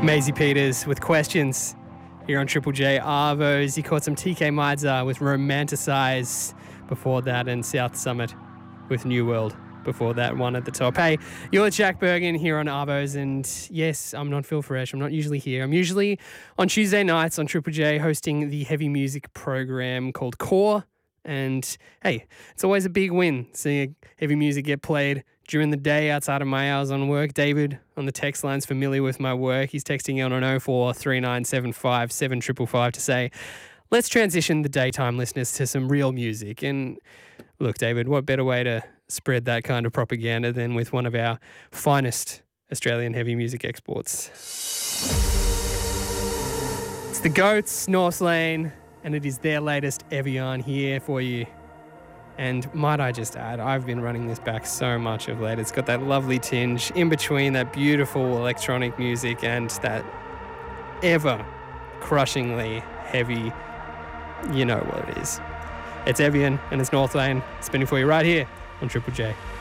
Maisie Peters with Questions here on Triple J Arvos. You caught some TK Maidza with Romanticize before that, and South Summit with New World before that one at the top. Hey, you're Jack Bergen here on Arvos, and yes, I'm not Phil Fresh. I'm not usually here. I'm usually on Tuesday nights on Triple J hosting the heavy music program called Core. And hey, it's always a big win seeing heavy music get played during the day outside of my hours on work. David on the text line's familiar with my work. He's texting in on 043975 7555 to say, let's transition the daytime listeners to some real music. And look, David, what better way to spread that kind of propaganda than with one of our finest Australian heavy music exports. It's the Goats, North Lane, and it is their latest Evian here for you. And might I just add, I've been running this back so much of late. It's got that lovely tinge in between that beautiful electronic music and that ever crushingly heavy, you know what it is. It's Evian and it's North Lane spinning for you right here on Triple J.